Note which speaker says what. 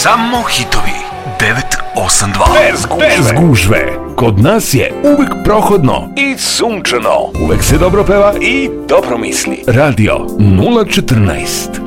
Speaker 1: Samo hitovi 982.
Speaker 2: Bez gužve. Kod nas je uvek prohodno i sunčano. Uvek se dobro peva i dobro misli. Radio 014.